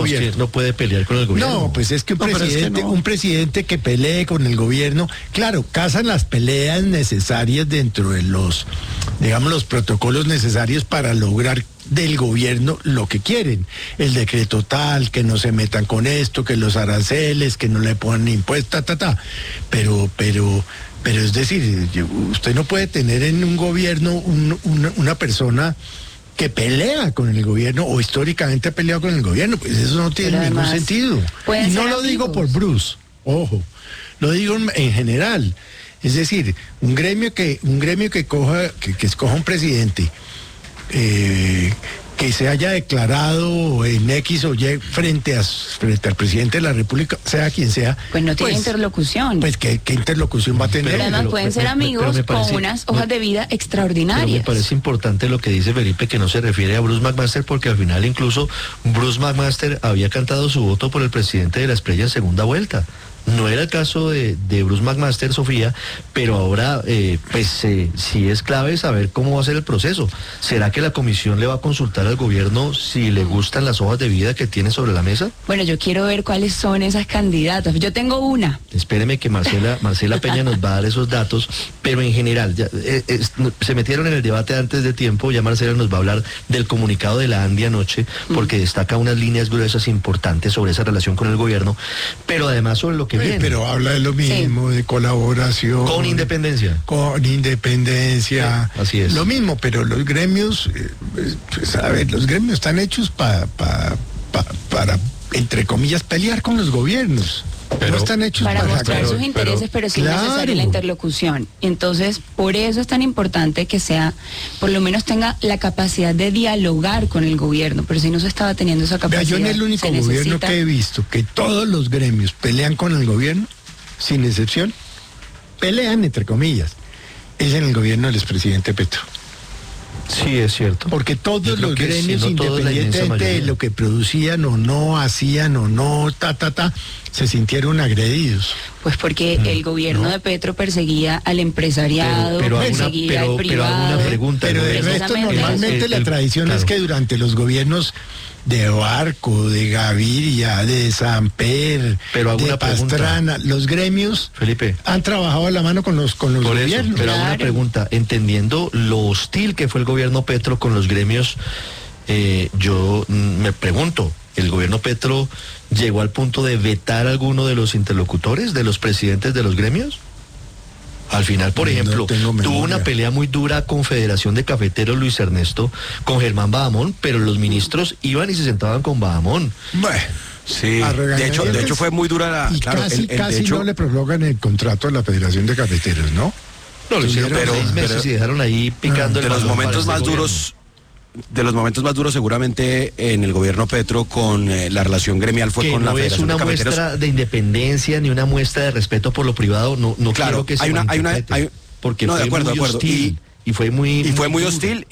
gobierno. No puede pelear con el gobierno. No, pues es que un presidente que pelee con el gobierno, claro, casan las peleas necesarias dentro de los, digamos, los protocolos necesarios para lograr del gobierno lo que quieren. El decreto tal, que no se metan con esto, que los aranceles, que no le ponen impuestos, Pero es decir, usted no puede tener en un gobierno una persona que pelea con el gobierno o históricamente ha peleado con el gobierno, pues eso no tiene ningún sentido. Y no lo digo por Bruce, ojo, lo digo en general. Es decir, un gremio que escoja un presidente que se haya declarado en X o Y frente al presidente de la República, sea quien sea. Pues no tiene interlocución. Pues ¿qué interlocución va a tener? Pero además pueden ser amigos con unas hojas de vida extraordinarias. Pero me parece importante lo que dice Felipe, que no se refiere a Bruce McMaster, porque al final incluso Bruce McMaster había cantado su voto por el presidente de la Espriella en segunda vuelta. No era el caso de Bruce McMaster, Sofía, pero ahora sí es clave saber cómo va a ser el proceso. ¿Será que la comisión le va a consultar al gobierno si le gustan las hojas de vida que tiene sobre la mesa? Bueno, yo quiero ver cuáles son esas candidatas. Yo tengo una. Espéreme que Marcela Peña nos va a dar esos datos, pero en general, se metieron en el debate antes de tiempo, ya Marcela nos va a hablar del comunicado de la ANDI anoche, porque destaca unas líneas gruesas importantes sobre esa relación con el gobierno, pero además sobre lo que viene. Pero habla de lo mismo, de colaboración. Con independencia. Con independencia. Sí, así es. Lo mismo, pero los gremios, pues a ver, los gremios están hechos para, entre comillas, pelear con los gobiernos. Pero no están hechos para mostrar sus intereses, pero sí es necesaria la interlocución. Entonces, por eso es tan importante que por lo menos tenga la capacidad de dialogar con el gobierno, pero si no se estaba teniendo esa capacidad. Yo en el único gobierno que he visto que todos los gremios pelean con el gobierno, sin excepción, pelean entre comillas, es en el gobierno del expresidente Petro. Sí, es cierto. Porque todos los gremios, independientemente de lo que producían o no hacían o no, se sintieron agredidos. Pues porque el gobierno de Petro perseguía al empresariado, perseguía al privado. Pero de resto, normalmente la tradición es que durante los gobiernos de Barco, de Gaviria, de Samper, de Pastrana, los gremios, Felipe, han trabajado a la mano con los gobiernos. Pero hago una pregunta, entendiendo lo hostil que fue el gobierno Petro con los gremios, yo me pregunto, ¿el gobierno Petro llegó al punto de vetar a alguno de los interlocutores, de los presidentes de los gremios? Al final, por ejemplo, tuvo una pelea muy dura con Federación de Cafeteros Luis Ernesto, con Germán Badamón, pero los ministros iban y se sentaban con Badamón. Bueno, sí, de hecho fue muy dura y claro, casi no le prorrogan el contrato a la Federación de Cafeteros, ¿no? No, lo hicieron, pero 6 meses y dejaron ahí picando de los momentos más duros. De los momentos más duros seguramente en el gobierno Petro con la relación gremial fue con la Federación de Cafeteros. No es una muestra de independencia ni una muestra de respeto por lo privado, no claro, quiero que se porque no, fue de acuerdo, muy hostil. Y fue muy hostil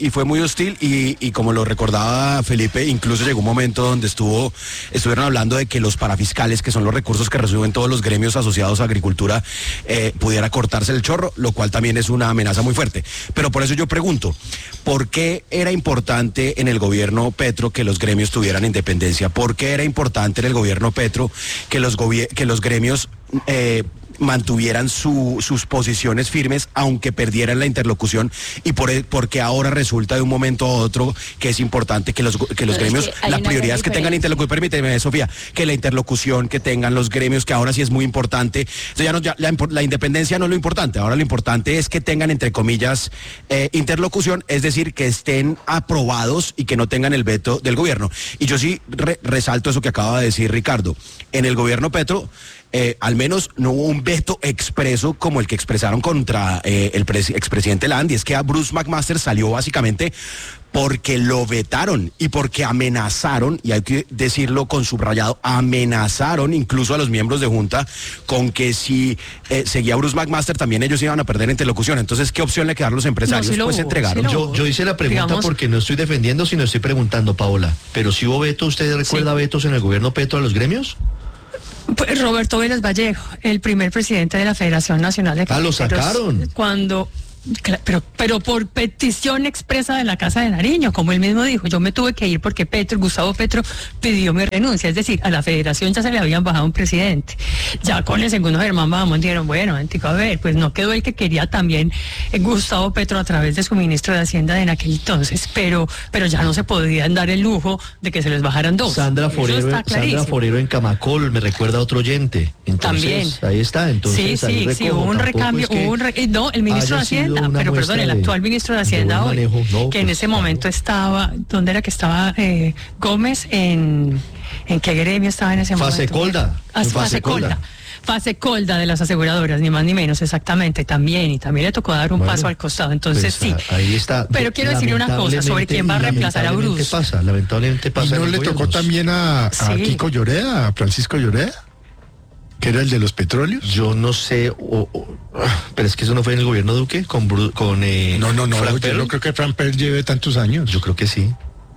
y como lo recordaba Felipe, incluso llegó un momento donde estuvieron hablando de que los parafiscales, que son los recursos que reciben todos los gremios asociados a agricultura, pudiera cortarse el chorro, lo cual también es una amenaza muy fuerte. Pero por eso yo pregunto, ¿por qué era importante en el gobierno Petro que los gremios tuvieran independencia? ¿Por qué era importante en el gobierno Petro que los gremios mantuvieran sus posiciones firmes aunque perdieran la interlocución porque ahora resulta de un momento a otro que es importante que los gremios, la prioridad es que tengan interlocución, permíteme Sofía, que la interlocución que tengan los gremios, que ahora sí es muy importante. Entonces la independencia no es lo importante, ahora lo importante es que tengan entre comillas interlocución, es decir, que estén aprobados y que no tengan el veto del gobierno. Y yo sí resalto eso que acaba de decir Ricardo, en el gobierno Petro al menos no hubo un veto expreso como el que expresaron contra el expresidente Landi. Es que a Bruce McMaster salió básicamente porque lo vetaron y porque amenazaron, y hay que decirlo con subrayado, amenazaron incluso a los miembros de Junta con que si seguía Bruce McMaster también ellos iban a perder interlocución. Entonces, ¿qué opción le quedaron los empresarios? No, se entregaron. Yo hice la pregunta porque no estoy defendiendo, sino estoy preguntando, Paola. Pero si hubo veto, ¿usted recuerda vetos en el gobierno Petro a los gremios? Pues Roberto Vélez Vallejo, el primer presidente de la Federación Nacional de Cafeteros. ¿Lo sacaron? Cuando Pero por petición expresa de la Casa de Nariño, como él mismo dijo, yo me tuve que ir porque Gustavo Petro pidió mi renuncia, es decir, a la federación ya se le habían bajado un presidente. Ya con el segundo Germán Bajamón dijeron, bueno, a ver, pues no quedó el que quería también Gustavo Petro a través de su ministro de Hacienda en aquel entonces, pero ya no se podían dar el lujo de que se les bajaran dos. Sandra Forero en Camacol, me recuerda a otro oyente. Entonces, también. Ahí está, entonces. Sí, hubo un recambio, no, el ministro de Hacienda. Pero perdón, el actual ministro de Hacienda hoy, que en ese momento estaba, ¿dónde era que estaba Gómez? ¿En qué gremio estaba en ese momento? Fasecolda de las aseguradoras, ni más ni menos, exactamente, también le tocó dar un paso al costado, entonces pues, sí. Ahí está. Pero quiero decir una cosa sobre quién va a reemplazar a Bruce. Lamentablemente pasa. ¿Y no le tocó también a Kiko Lloreda, a Francisco Lloreda? ¿Que era el de los petróleos? Yo no sé, pero es que eso no fue en el gobierno Duque, con No, Frank yo no creo que Frank Perl lleve tantos años. Yo creo que sí.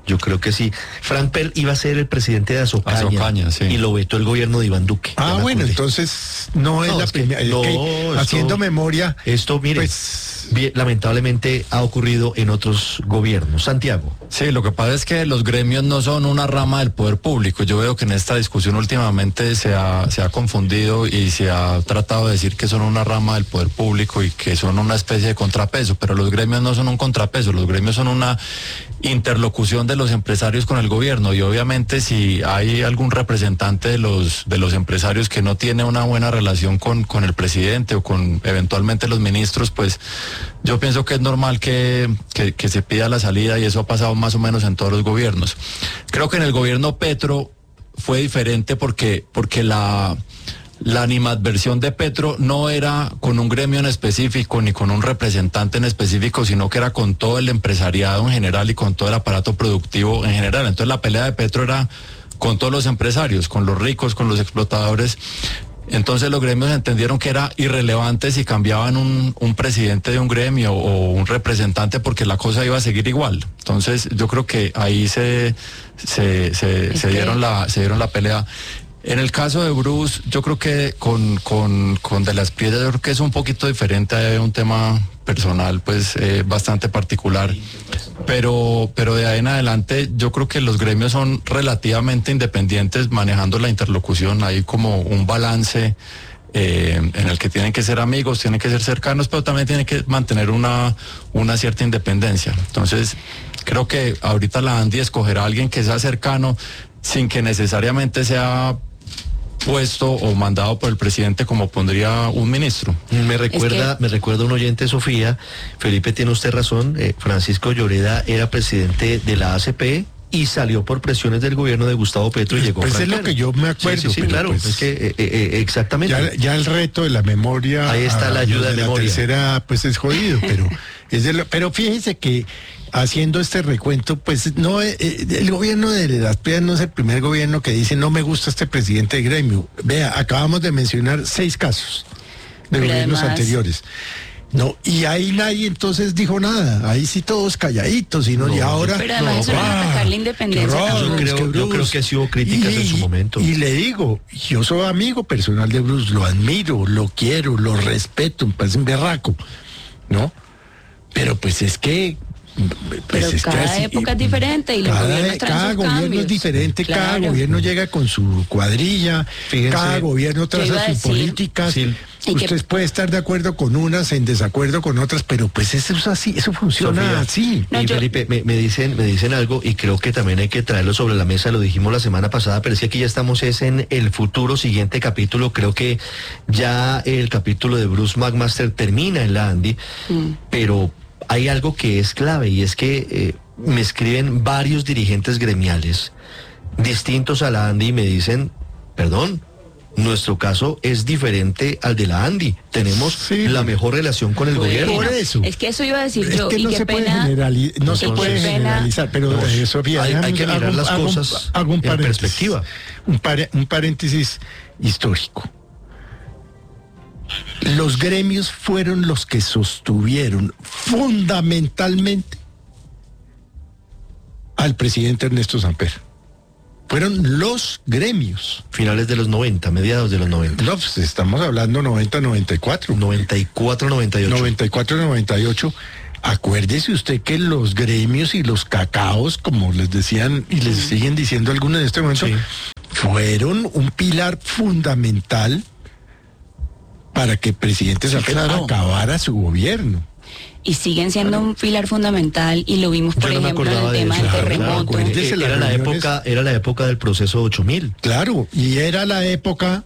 Frank Perl iba a ser el presidente de Azocaña, sí. Y lo vetó el gobierno de Iván Duque. Bueno, entonces no es la primera. Haciendo memoria. Esto, mire, pues, lamentablemente ha ocurrido en otros gobiernos. Santiago. Sí, lo que pasa es que los gremios no son una rama del poder público. Yo veo que en esta discusión últimamente se ha confundido y se ha tratado de decir que son una rama del poder público y que son una especie de contrapeso, pero los gremios no son un contrapeso, los gremios son una interlocución de los empresarios con el gobierno, y obviamente si hay algún representante de los empresarios que no tiene una buena relación con el presidente o con eventualmente los ministros, pues yo pienso que es normal que se pida la salida, y eso ha pasado más o menos en todos los gobiernos. Creo que en el gobierno Petro fue diferente porque la animadversión de Petro no era con un gremio en específico ni con un representante en específico, sino que era con todo el empresariado en general y con todo el aparato productivo en general. Entonces la pelea de Petro era con todos los empresarios, con los ricos, con los explotadores. Entonces los gremios entendieron que era irrelevante si cambiaban un presidente de un gremio o un representante, porque la cosa iba a seguir igual. Entonces yo creo que ahí se dieron la pelea. En el caso de Bruce, yo creo que con De las Piedras, yo creo que es un poquito diferente, hay un tema personal pues bastante particular, pero de ahí en adelante yo creo que los gremios son relativamente independientes manejando la interlocución. Hay como un balance en el que tienen que ser amigos, tienen que ser cercanos, pero también tienen que mantener una cierta independencia. Entonces creo que ahorita la ANDI escogerá a alguien que sea cercano sin que necesariamente sea puesto o mandado por el presidente como pondría un ministro. Me recuerda un oyente, Sofía. Felipe, tiene usted razón. Francisco Lloreda era presidente de la ACP y salió por presiones del gobierno de Gustavo Petro y llegó. Pues es lo que yo me acuerdo. Sí, claro. Pues, es que exactamente. Ya el reto de la memoria. Ahí está la ayuda de memoria. La tercera, pues es jodido, pero fíjese que haciendo este recuento, pues no, el gobierno de las Piedras no es el primer gobierno que dice no me gusta este presidente de gremio. Vea, acabamos de mencionar 6 casos de gobiernos anteriores. No, y ahí nadie entonces dijo nada, ahí sí todos calladitos, y ahora. Pero además eso era atacar la independencia. Yo creo que sí hubo críticas en su momento. Y le digo, yo soy amigo personal de Bruce, lo admiro, lo quiero, lo respeto, me parece un berraco, ¿no? Pero pues es que pero cada época es diferente y los gobiernos traen cada gobierno cambios. Es diferente, claro. Cada gobierno llega con su cuadrilla. Fíjense, cada gobierno traza sus políticas. Sí. Usted puede estar de acuerdo con unas, en desacuerdo con otras, pero pues eso es así, eso funciona, Sofía, así. No, Felipe, me dicen algo, y creo que también hay que traerlo sobre la mesa. Lo dijimos la semana pasada, pero es que aquí ya estamos en el futuro siguiente capítulo. Creo que ya el capítulo de Bruce McMaster termina en la ANDI, pero hay algo que es clave, y es que me escriben varios dirigentes gremiales distintos a la ANDI y me dicen, perdón, nuestro caso es diferente al de la ANDI. Tenemos la mejor relación con el gobierno. Por eso. Es que eso iba a decir yo. Que no se puede generalizar, pero Sofía, hay que mirar las cosas en perspectiva. Un paréntesis histórico. Los gremios fueron los que sostuvieron fundamentalmente al presidente Ernesto Samper. fueron los gremios. Finales de los 90, mediados de los 90. No, pues estamos hablando 90, 94. 94, 98. 94, 98. Acuérdese usted que los gremios y los cacaos, como les decían y les siguen diciendo algunos en este momento, Sí. fueron un pilar fundamental para que el presidente Samper acabara su gobierno. Y siguen siendo un pilar fundamental, y lo vimos, por Yo no me ejemplo, en acordaba el de tema eso. del Claro, terremoto. acuérdese. Era la época del proceso 8000. Claro, y era la época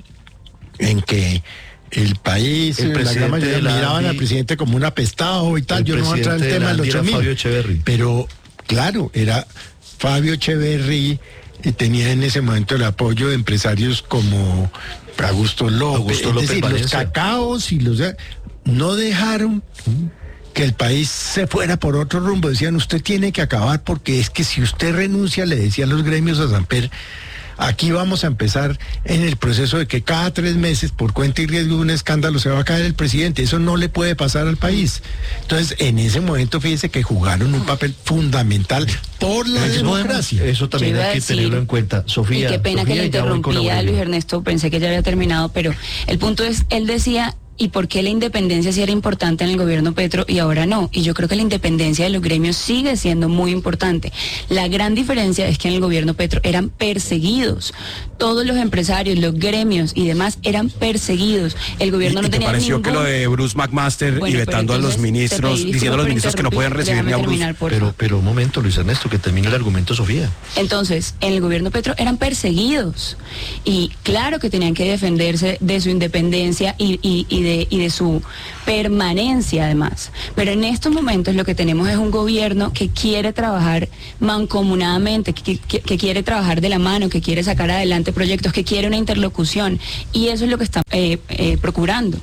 en que el país, El la gran presidente mayoría de la miraban ANDI, al presidente como un apestado y tal. el Yo no voy a entrar en el presidente de tema la de los ANDI era 8000. Fabio Echeverry. Pero, claro, era Fabio Echeverry, y tenía en ese momento el apoyo de empresarios como Augusto López. Augusto López es decir, los Valencia. cacaos y los... no dejaron que el país se fuera por otro rumbo. Decían, usted tiene que acabar, porque es que si usted renuncia, le decían los gremios a Samper, aquí vamos a empezar en el proceso de que cada 3 meses, por cuenta y riesgo de un escándalo, se va a caer el presidente. Eso no le puede pasar al país. Entonces, en ese momento, fíjese que jugaron un papel fundamental por la democracia. Eso también Yo iba hay a que decir, tenerlo en cuenta. Sofía. Y qué pena Sofía, que le ya voy con interrumpía a Aurelio. Luis Ernesto, pensé que ya había terminado, pero el punto es, él decía, ¿y por qué la independencia sí era importante en el gobierno Petro y ahora no? Y yo creo que la independencia de los gremios sigue siendo muy importante. La gran diferencia es que en el gobierno Petro eran perseguidos. Todos los empresarios, los gremios y demás eran perseguidos. El gobierno no ¿Y te tenía pareció ningún... que lo de Bruce McMaster Bueno, y pero vetando a los entonces, ministros, te pedí diciendo a los disculpas por ministros que no pueden recibir ni a déjame Bruce? terminar, porfa. Pero un momento, Luis Ernesto, que termine el argumento, Sofía. Entonces, en el gobierno Petro eran perseguidos, y claro que tenían que defenderse de su independencia y de su permanencia, además. Pero en estos momentos lo que tenemos es un gobierno que quiere trabajar mancomunadamente, que quiere trabajar de la mano, que quiere sacar adelante proyectos, que quiere una interlocución, y eso es lo que está procurando.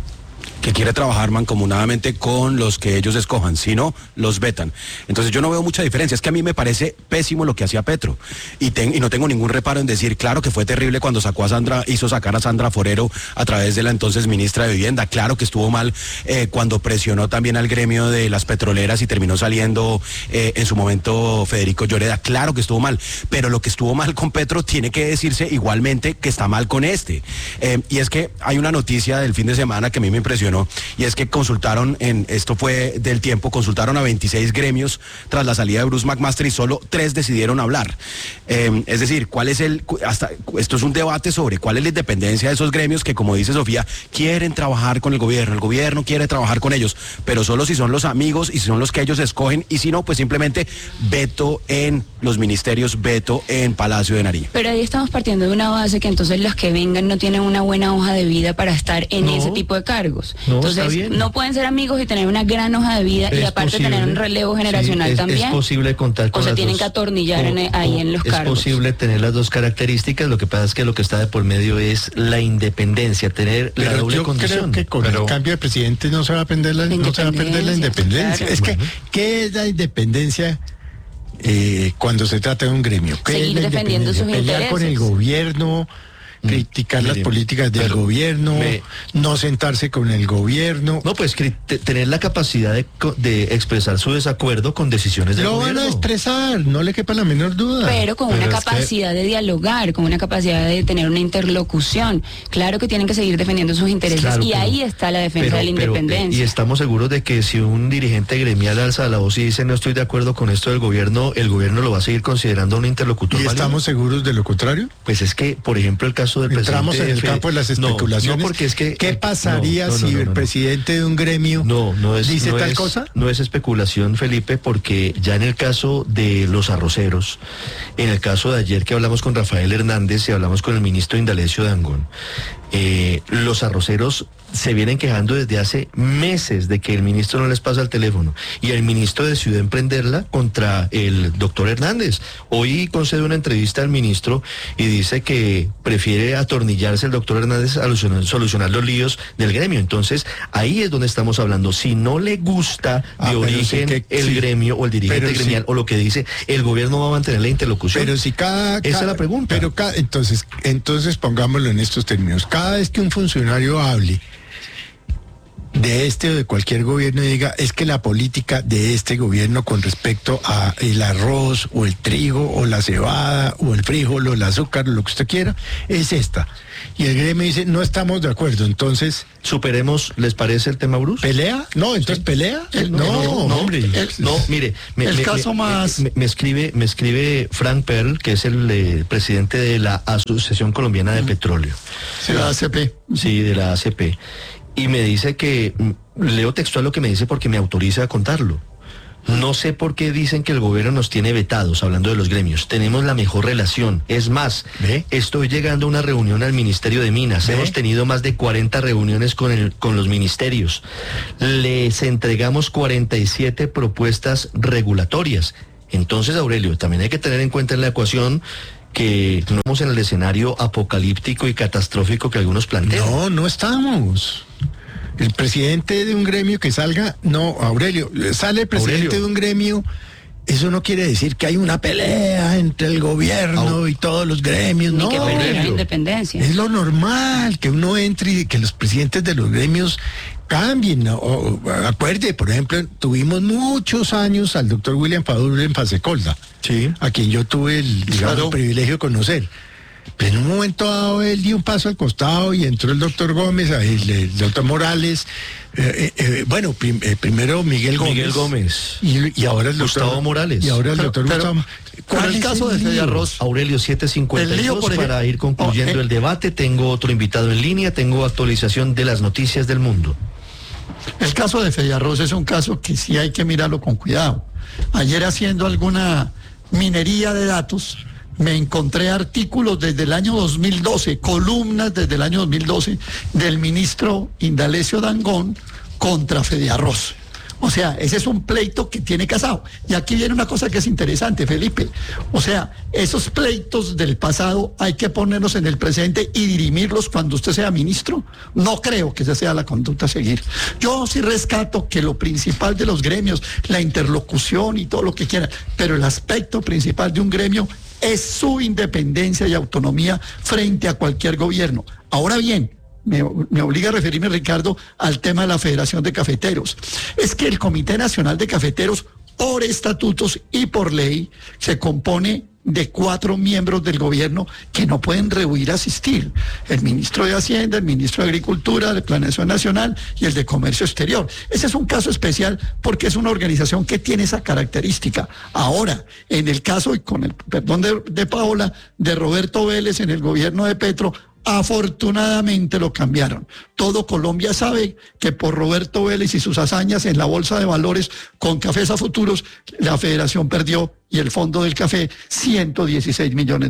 Que quiere trabajar mancomunadamente con los que ellos escojan, si no, los vetan. Entonces yo no veo mucha diferencia. Es que a mí me parece pésimo lo que hacía Petro, y no tengo ningún reparo en decir, claro que fue terrible cuando hizo sacar a Sandra Forero a través de la entonces ministra de Vivienda. Claro que estuvo mal cuando presionó también al gremio de las petroleras y terminó saliendo en su momento Federico Lloreda. Claro que estuvo mal, pero lo que estuvo mal con Petro tiene que decirse igualmente que está mal con este. Y es que hay una noticia del fin de semana que a mí me impresionó, y es que consultaron, esto fue del Tiempo, consultaron a 26 gremios tras la salida de Bruce McMaster y solo 3 decidieron hablar. Es decir, esto es un debate sobre cuál es la independencia de esos gremios que, como dice Sofía, quieren trabajar con el gobierno quiere trabajar con ellos, pero solo si son los amigos y si son los que ellos escogen, y si no, pues simplemente veto en los ministerios, veto en Palacio de Nariño. Pero ahí estamos partiendo de una base que entonces los que vengan no tienen una buena hoja de vida para estar en ese tipo de cargos. No, está Entonces, bien. no pueden ser amigos y tener una gran hoja de vida, y Es aparte posible. tener un relevo generacional Sí, también. Es posible contar con O se las tienen dos. que atornillar ahí en los cargos. Es posible tener las dos características. Lo que pasa es que lo que está de por medio es la independencia, tener la Pero doble yo condición. creo que con el cambio de presidente no se va a perder la independencia. Claro. Es que, ¿qué es la independencia cuando se trata de un gremio? ¿Qué Seguir es la defendiendo sus independencia? Pelear con el intereses. gobierno, criticar las Mire, políticas del pero gobierno, no sentarse con el gobierno. No, pues tener la capacidad de expresar su desacuerdo con decisiones del Lo gobierno. van a expresar, no le quepa la menor duda. Pero con una capacidad de dialogar, con una capacidad de tener una interlocución. Claro que tienen que seguir defendiendo sus intereses, Claro, y pero- ahí está la defensa de la independencia. Y estamos seguros de que si un dirigente gremial alza la voz y dice no estoy de acuerdo con esto del gobierno, el gobierno lo va a seguir considerando un interlocutor ¿Y válido. estamos seguros de lo contrario? Pues es que, por ejemplo, el caso del Entramos en presidente... el campo de las especulaciones. No, porque es que... ¿Qué pasaría si el presidente de un gremio dice no tal es- cosa? No es especulación, Felipe, porque ya en el caso de los arroceros, en el caso de ayer que hablamos con Rafael Hernández y hablamos con el ministro Indalecio Dangond, los arroceros se vienen quejando desde hace meses de que el ministro no les pasa el teléfono, y el ministro decidió emprenderla contra el doctor Hernández. Hoy concede una entrevista al ministro y dice que prefiere atornillarse el doctor Hernández a solucionar los líos del gremio. Entonces, ahí es donde estamos hablando. Si no le gusta de pero origen sí que- el sí. gremio o el dirigente Pero sí. gremial o lo que dice, el gobierno va a mantener la interlocución. Pero si Esa es la pregunta. Pero entonces pongámoslo en estos términos. Cada vez que un funcionario hable de este o de cualquier gobierno y diga, es que la política de este gobierno con respecto a el arroz o el trigo o la cebada o el frijol o el azúcar o lo que usted quiera, es esta. Y el gremio dice, no estamos de acuerdo, entonces... Superemos, ¿les parece el tema Bruce? ¿Pelea? No, entonces pelea. No, hombre. Mire, me escribe Frank Perl, que es el presidente de la Asociación Colombiana de Petróleo. Sí, la ACP. Sí, de la ACP. Y me dice que, leo textual lo que me dice porque me autoriza a contarlo. No sé por qué dicen que el gobierno nos tiene vetados, hablando de los gremios. Tenemos la mejor relación. Es más, estoy llegando a una reunión al Ministerio de Minas. Hemos tenido más de 40 reuniones con los ministerios. Les entregamos 47 propuestas regulatorias. Entonces, Aurelio, también hay que tener en cuenta en la ecuación que no estamos en el escenario apocalíptico y catastrófico que algunos plantean. No estamos. El presidente de un gremio que salga, no, Aurelio, sale el presidente de un gremio, eso no quiere decir que hay una pelea entre el gobierno y todos los gremios, ni no. que peleen la independencia. Es lo normal, que uno entre y que los presidentes de los gremios cambien. Acuerde, por ejemplo, tuvimos muchos años al doctor William Fadul en Pasecolda, sí, a quien yo tuve el privilegio de conocer. Pero en un momento dado él dio un paso al costado y entró el doctor Gómez, el doctor Morales, primero Miguel Gómez. Y ahora el doctor Gustavo Morales. Y ahora el doctor Gustavo. ¿Cuál es el caso de Fede Arroz? Aurelio, 7:52, para ir concluyendo el debate. Tengo otro invitado en línea, tengo actualización de las noticias del mundo. El caso de Fede Arroz es un caso que sí hay que mirarlo con cuidado. Ayer, haciendo alguna minería de datos, me encontré artículos desde el año 2012, columnas desde el año 2012 del ministro Indalecio Dangond contra Fede Arroz. O sea, ese es un pleito que tiene casado. Y aquí viene una cosa que es interesante, Felipe. O sea, esos pleitos del pasado hay que ponerlos en el presente y dirimirlos cuando usted sea ministro. No creo que esa sea la conducta a seguir. Yo sí rescato que lo principal de los gremios, la interlocución y todo lo que quieran, pero el aspecto principal de un gremio es su independencia y autonomía frente a cualquier gobierno. Ahora bien, me obliga a referirme, Ricardo, al tema de la Federación de Cafeteros. Es que el Comité Nacional de Cafeteros, por estatutos y por ley, se compone de 4 miembros del gobierno que no pueden rehuir asistir: el ministro de Hacienda, el ministro de Agricultura, de Planeación Nacional y el de Comercio Exterior. Ese es un caso especial porque es una organización que tiene esa característica. Ahora, en el caso, y con el perdón de Paola, de Roberto Vélez en el gobierno de Petro, afortunadamente lo cambiaron. Todo Colombia sabe que por Roberto Vélez y sus hazañas en la bolsa de valores con Cafés a Futuros, la federación perdió, y el fondo del café, $116 millones.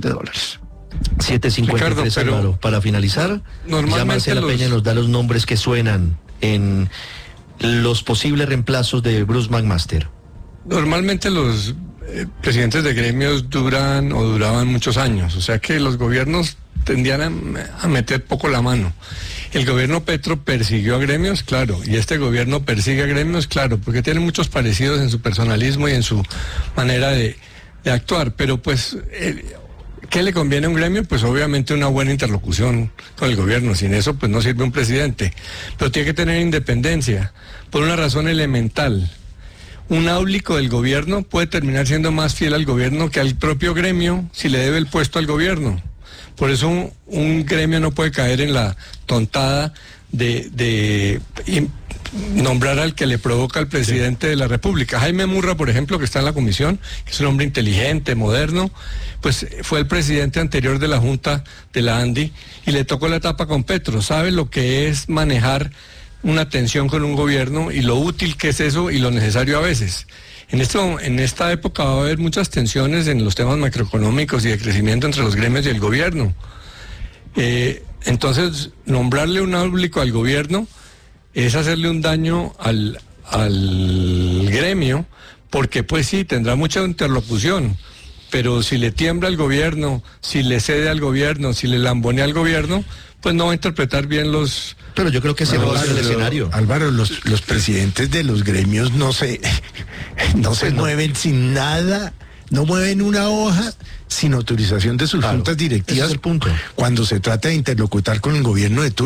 7:53, Álvaro. Para finalizar, ya Marcela Peña nos da los nombres que suenan en los posibles reemplazos de Bruce McMaster. Normalmente los presidentes de gremios duraban muchos años, o sea que los gobiernos tendían a meter poco la mano. El gobierno Petro persiguió a gremios, claro, y este gobierno persigue a gremios, claro, porque tienen muchos parecidos en su personalismo y en su manera de actuar, pero pues, ¿qué le conviene a un gremio? Pues obviamente una buena interlocución con el gobierno. Sin eso pues no sirve un presidente, pero tiene que tener independencia por una razón elemental. Un áulico del gobierno puede terminar siendo más fiel al gobierno que al propio gremio si le debe el puesto al gobierno. Por eso un gremio no puede caer en la tontada de nombrar al que le provoca al presidente de la República. Jaime Murra, por ejemplo, que está en la comisión, que es un hombre inteligente, moderno, pues fue el presidente anterior de la Junta de la ANDI y le tocó la etapa con Petro. Sabe lo que es manejar una tensión con un gobierno y lo útil que es eso y lo necesario a veces. En esta época va a haber muchas tensiones en los temas macroeconómicos y de crecimiento entre los gremios y el gobierno. Entonces, nombrarle un áulico al gobierno es hacerle un daño al gremio, porque pues sí, tendrá mucha interlocución, pero si le tiembla al gobierno, si le cede al gobierno, si le lambonea al gobierno, pues no va a interpretar bien los... Pero yo creo que ese va a ser el escenario. Álvaro, los presidentes de los gremios no se mueven sin nada, no mueven una hoja sin autorización de sus juntas directivas. Ese es el punto. Cuando se trata de interlocutar con el gobierno de turno.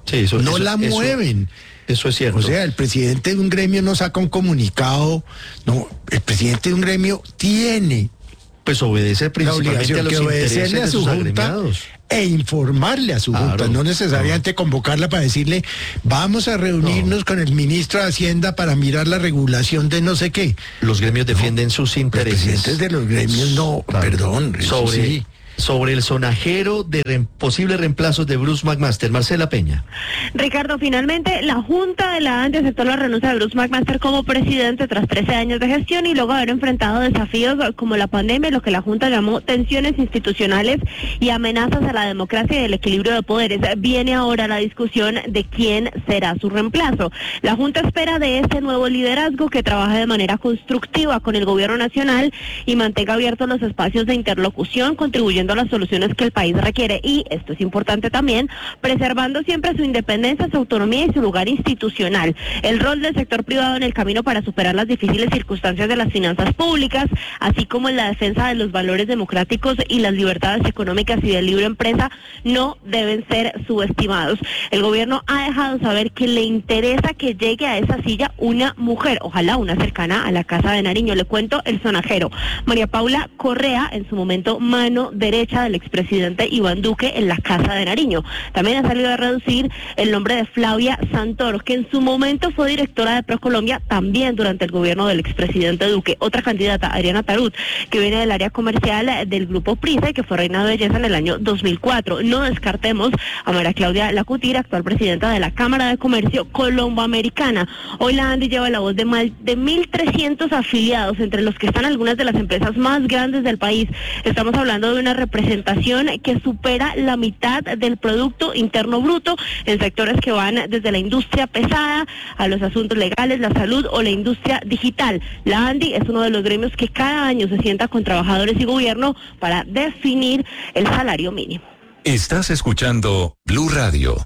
Sí, eso mueven. Eso es cierto. O sea, el presidente de un gremio no saca un comunicado. No, el presidente de un gremio tiene pues obedece la principalmente obligación a los que obedecerle intereses a de su sus junta agremiados. e informarle a su Claro, junta, no necesariamente convocarla para decirle vamos a reunirnos con el ministro de Hacienda para mirar la regulación de no sé qué. Los gremios defienden sus Los intereses. presidentes de los gremios no, Claro. perdón, eso sí. Sobre el sonajero de posibles reemplazos de Bruce McMaster, Marcela Peña. Ricardo, finalmente la Junta de la ANDI aceptó la renuncia de Bruce McMaster como presidente tras 13 años de gestión y luego haber enfrentado desafíos como la pandemia, lo que la Junta llamó tensiones institucionales y amenazas a la democracia y el equilibrio de poderes. Viene ahora la discusión de quién será su reemplazo. La Junta espera de este nuevo liderazgo que trabaje de manera constructiva con el gobierno nacional y mantenga abiertos los espacios de interlocución, contribuyendo a las soluciones que el país requiere y, esto es importante también, preservando siempre su independencia, su autonomía y su lugar institucional. El rol del sector privado en el camino para superar las difíciles circunstancias de las finanzas públicas, así como en la defensa de los valores democráticos y las libertades económicas y de libre empresa, no deben ser subestimados. El gobierno ha dejado saber que le interesa que llegue a esa silla una mujer, ojalá una cercana a la Casa de Nariño. Le cuento el sonajero. María Paula Correa, en su momento mano derecha del expresidente Iván Duque en la Casa de Nariño. También ha salido a reducir el nombre de Flavia Santoro, que en su momento fue directora de ProColombia, también durante el gobierno del expresidente Duque. Otra candidata, Adriana Tarut, que viene del área comercial del grupo Prisa y que fue reina de belleza en el año 2004. No descartemos a María Claudia Lacutir, actual presidenta de la Cámara de Comercio Colomboamericana. Hoy la ANDI lleva la voz de más de 1.300 afiliados, entre los que están algunas de las empresas más grandes del país. Estamos hablando de una representación que supera la mitad del Producto Interno Bruto en sectores que van desde la industria pesada a los asuntos legales, la salud o la industria digital. La ANDI es uno de los gremios que cada año se sienta con trabajadores y gobierno para definir el salario mínimo. Estás escuchando Blue Radio.